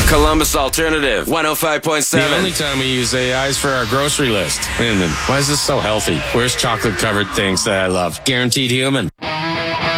Columbus Alternative, 105.7. The only time we use AI is for our grocery list. And then, why is this so healthy? Where's chocolate-covered things that I love? Guaranteed human.